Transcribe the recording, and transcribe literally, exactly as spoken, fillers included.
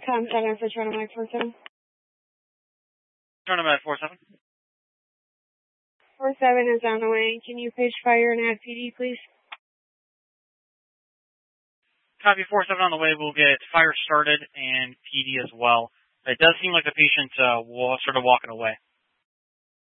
Tom seven for Tournament four seven. Tournament four seven. four seven is on the way. Can you page fire and add P D, please? Copy four seven on the way. We'll get fire started and P D as well. It does seem like the patient uh, was sort of walking away.